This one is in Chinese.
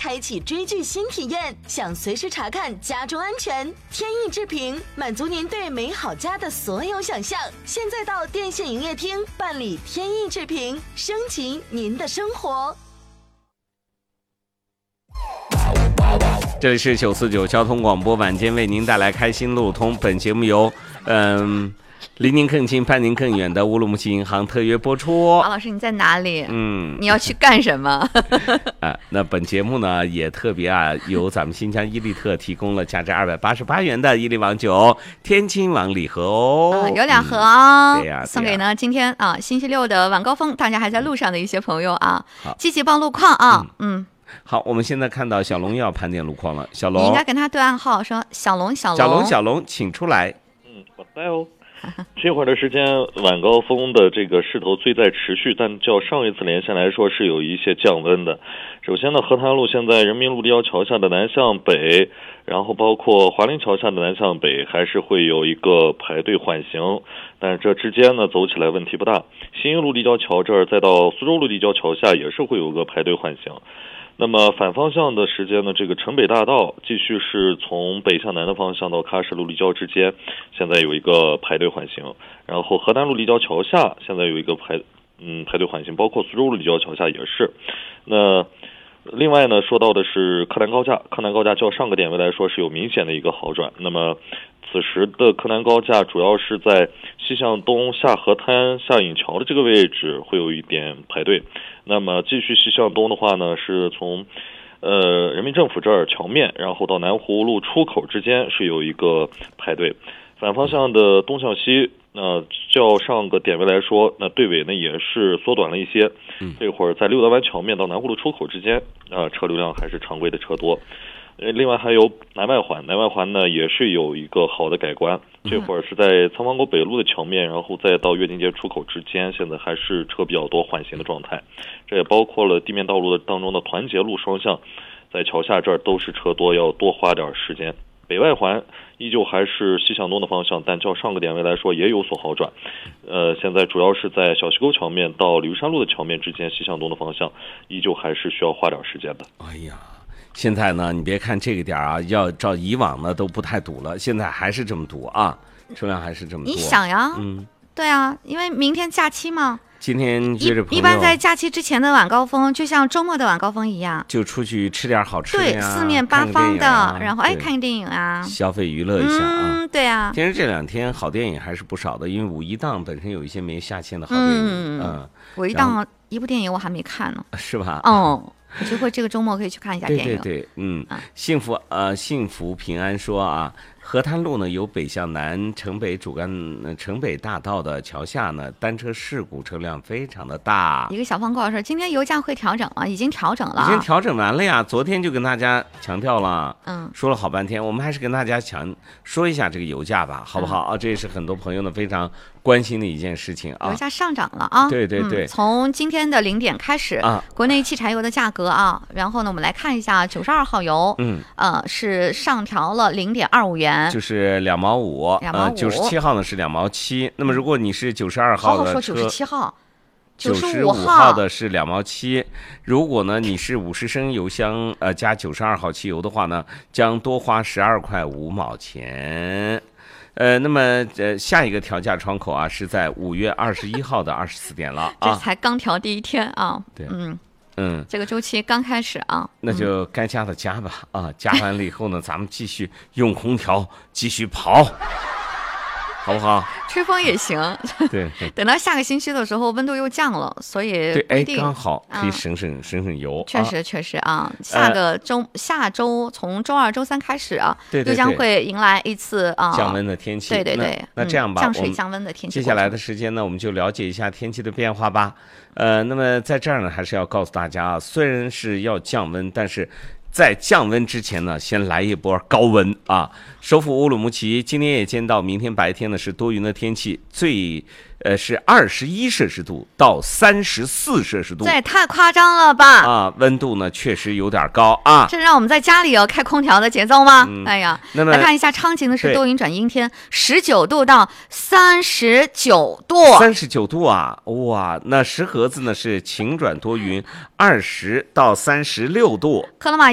开启追剧新体验，想随时查看家中安全，天意之平满足您对美好家的所有想象。现在到电信营业厅办理天意之平，升级您的生活。 这里是949交通广播，晚间为您带来开心路通。本节目由离您更近伴您更远的乌鲁木齐银行特约播出。 王老师，你在哪里？你要去干什么？ 那本节目呢也特别由咱们新疆伊利特提供了价值288元的伊利网酒天津网礼盒哦， 有2盒哦。 对呀， 送给呢今天星期六的晚高峰，大家还在路上的一些朋友啊，积极报路况啊。 好，我们现在看到小龙要盘点路况了。小龙， 你应该跟他对暗号，说小龙， 请出来。 我在哦。这会儿的时间，晚高峰的这个势头虽在持续，但较上一次连线来说是有一些降温的。首先呢，河滩路现在人民路立交桥下的南向北，然后包括华林桥下的南向北，还是会有一个排队缓行，但是这之间呢走起来问题不大。新一路立交桥这儿再到苏州路立交桥下也是会有个排队缓行。那么反方向的时间呢，这个城北大道继续是从北向南的方向到喀什路立交之间，现在有一个排队缓行。然后河南路立交桥下现在有一个排队缓行，包括苏州路立交桥下也是。那另外呢，说到的是柯南高架，柯南高架较上个点位来说是有明显的一个好转。那么此时的柯南高架主要是在西向东下河滩下引桥的这个位置会有一点排队。那么继续西向东的话呢，是从人民政府这儿桥面，然后到南湖路出口之间是有一个排队。反方向的东向西，较上个点位来说，那队尾呢也是缩短了一些。这会儿在六道湾桥面到南湖路出口之间，车流量还是常规的车多。另外还有南外环，南外环呢也是有一个好的改观。这会儿是在仓房沟北路的桥面，然后再到越定街出口之间，现在还是车比较多缓行的状态。这也包括了地面道路的当中的团结路双向，在桥下这儿都是车多，要多花点时间。北外环依旧还是西向东的方向，但较上个点位来说也有所好转。现在主要是在小溪沟桥面到鲤鱼山路的桥面之间，西向东的方向依旧还是需要花点时间的。 哎呀，现在呢，你别看这个点要照以往呢都不太堵了，现在还是这么堵啊，车辆还是这么多。 你想呀，对啊，因为明天假期嘛。 今天接着一般在假期之前的晚高峰，就像周末的晚高峰一样， 就出去吃点好吃的呀， 对，四面八方的，然后看个电影啊， 消费娱乐一下啊。 对啊。 其实这2天好电影还是不少的，因为五一档本身有一些没下线的好电影。 五一档一部电影我还没看呢， 是吧？ 我觉得这个周末可以去看一下电影。 对，幸福平安说河滩路呢由北向南城北大道的桥下呢，单车事故车辆非常的大。 一个小方告说，今天油价会调整吗？已经调整了， 已经调整完了呀。昨天就跟大家强调了，说了好半天，我们还是跟大家说一下这个油价吧，好不好这也是很多朋友呢非常关心的一件事情啊。 油价上涨了啊， 对， 从今天的0点开始国内汽柴油的价格然后呢我们来看一下92号油，是上调了0.25元。 就是2毛5，97号呢是2毛7。那么如果你是92号的车， 好说97号 ，95号的是2毛7。如果呢你是50升油箱加92号汽油的话呢，将多花12块5毛钱。那么下一个调价窗口是在5月21号的24点了这才刚调第1天对， 这个周期刚开始那就该加的加吧加完了以后呢，咱们继续用空调继续跑，好不好？ 吹风也行。 对， 等到下个星期的时候温度又降了，所以对，刚好可以省油。 确实下周从周2、周3开始对， 又将会迎来一次降温的天气。 对， 那这样吧， 降水降温的天气。 接下来的时间呢，我们就了解一下天气的变化吧。那么在这儿呢，还是要告诉大家虽然是要降温，但是在降温之前呢，先来一波高温首府乌鲁木齐今天夜间到明天白天呢是多云的天气，是21摄氏度到34摄氏度， 这也太夸张了吧温度呢确实有点高这让我们在家里开空调的节奏吗？哎呀， 那么来看一下昌吉呢是多云转阴天，19度到39度 ，39度哇，那石河子呢是晴转多云，20到36度， 科罗马